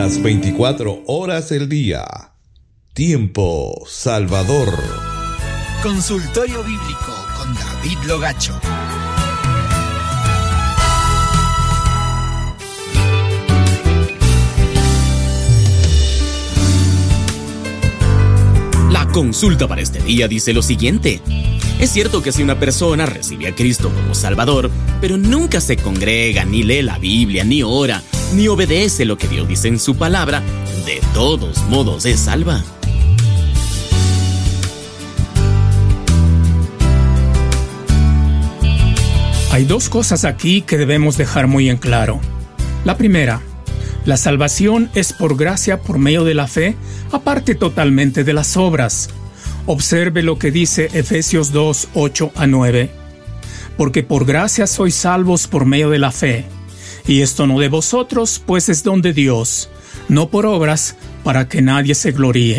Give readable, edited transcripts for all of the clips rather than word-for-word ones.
Las 24 horas del día. Tiempo Salvador. Consultorio Bíblico con David Logacho. La consulta para este día dice lo siguiente. Es cierto que si una persona recibe a Cristo como Salvador, pero nunca se congrega, ni lee la Biblia, ni ora, ni obedece lo que Dios dice en su palabra, de todos modos es salva. Hay dos cosas aquí que debemos dejar muy en claro. La primera, la salvación es por gracia por medio de la fe, aparte totalmente de las obras. Observe lo que dice Efesios 2, 8-9. Porque por gracia sois salvos por medio de la fe. Y esto no de vosotros, pues es don de Dios, no por obras, para que nadie se gloríe.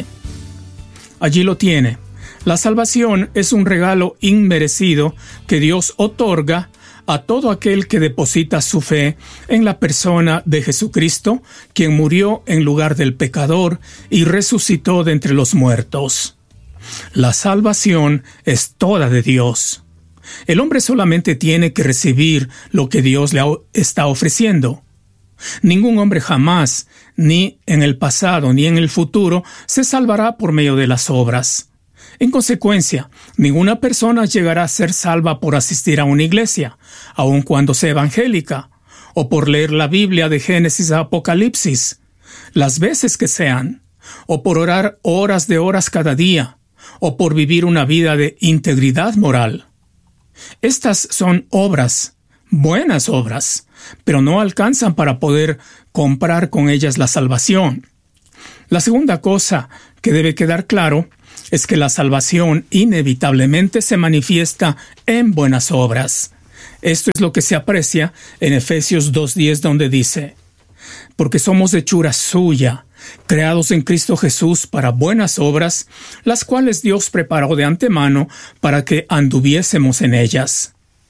Allí lo tiene. La salvación es un regalo inmerecido que Dios otorga a todo aquel que deposita su fe en la persona de Jesucristo, quien murió en lugar del pecador y resucitó de entre los muertos. La salvación es toda de Dios. El hombre solamente tiene que recibir lo que Dios le está ofreciendo. Ningún hombre jamás, ni en el pasado ni en el futuro, se salvará por medio de las obras. En consecuencia, ninguna persona llegará a ser salva por asistir a una iglesia, aun cuando sea evangélica, o por leer la Biblia de Génesis a Apocalipsis, las veces que sean, o por orar horas de horas cada día, o por vivir una vida de integridad moral. Estas son obras, buenas obras, pero no alcanzan para poder comprar con ellas la salvación. La segunda cosa que debe quedar claro es que la salvación inevitablemente se manifiesta en buenas obras. Esto es lo que se aprecia en Efesios 2:10, donde dice: porque somos hechura suya, creados en Cristo Jesús para buenas obras, las cuales Dios preparó de antemano para que anduviésemos en ellas.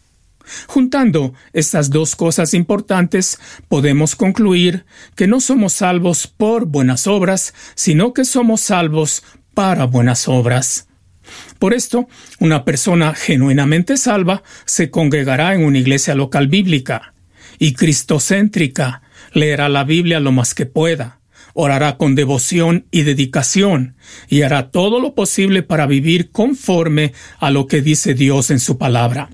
Juntando estas dos cosas importantes, podemos concluir que no somos salvos por buenas obras, sino que somos salvos para buenas obras. Por esto, una persona genuinamente salva se congregará en una iglesia local bíblica y cristocéntrica, leerá la Biblia lo más que pueda, orará con devoción y dedicación, y hará todo lo posible para vivir conforme a lo que dice Dios en su palabra.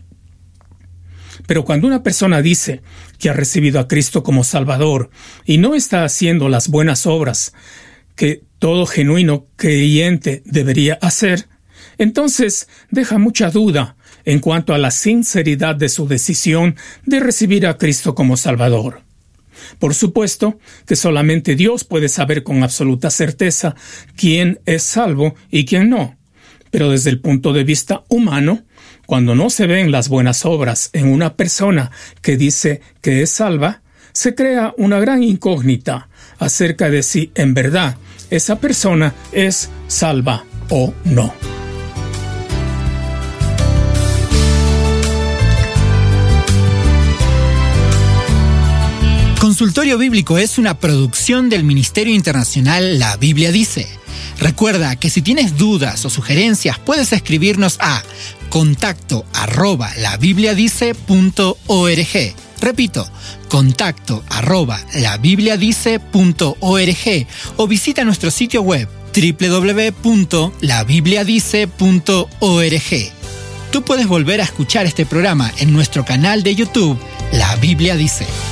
Pero cuando una persona dice que ha recibido a Cristo como Salvador y no está haciendo las buenas obras que todo genuino creyente debería hacer, entonces deja mucha duda en cuanto a la sinceridad de su decisión de recibir a Cristo como Salvador. Por supuesto que solamente Dios puede saber con absoluta certeza quién es salvo y quién no. Pero desde el punto de vista humano, cuando no se ven las buenas obras en una persona que dice que es salva, se crea una gran incógnita acerca de si en verdad esa persona es salva o no. Consultorio Bíblico es una producción del Ministerio Internacional La Biblia Dice. Recuerda que si tienes dudas o sugerencias puedes escribirnos a contacto@labibliadice.org. Repito, contacto@labibliadice.org o visita nuestro sitio web www.labibliadice.org. Tú puedes volver a escuchar este programa en nuestro canal de YouTube La Biblia Dice.